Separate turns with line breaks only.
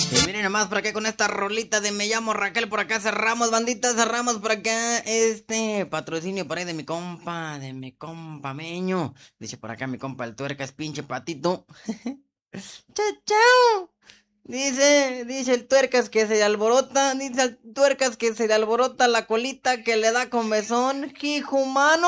Y miren nomás por acá con esta rolita de Me llamo Raquel, por acá cerramos, bandita, cerramos por acá este patrocinio por ahí de mi compa Meño. Dice por acá mi compa el tuercas, pinche patito. Chao, chao. Dice el tuercas que se alborota, dice el tuercas que se le alborota la colita que le da comezón, hijo humano.